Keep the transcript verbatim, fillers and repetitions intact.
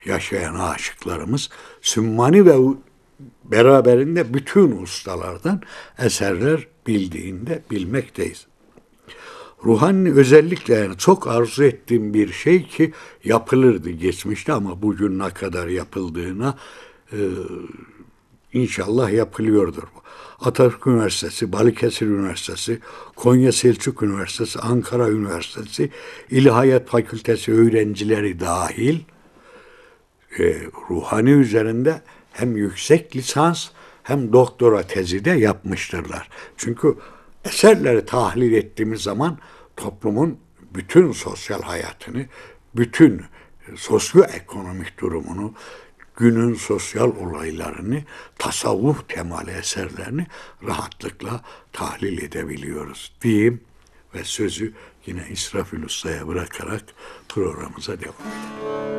yaşayan aşıklarımız Sümmani ve beraberinde bütün ustalardan eserler bildiğinde bilmekteyiz. Ruhani özellikle yani çok arzu ettiğim bir şey ki yapılırdı geçmişte ama bugün ne kadar yapıldığına e, inşallah yapılıyordur. Atatürk Üniversitesi, Balıkesir Üniversitesi, Konya Selçuk Üniversitesi, Ankara Üniversitesi, İlahiyat Fakültesi öğrencileri dahil e, ruhani üzerinde hem yüksek lisans hem doktora tezi de yapmıştırlar. Çünkü eserleri tahlil ettiğimiz zaman toplumun bütün sosyal hayatını, bütün sosyoekonomik durumunu, günün sosyal olaylarını, tasavvuf temalı eserlerini rahatlıkla tahlil edebiliyoruz diyeyim ve sözü yine İsrafil Usta'ya bırakarak programımıza devam edelim.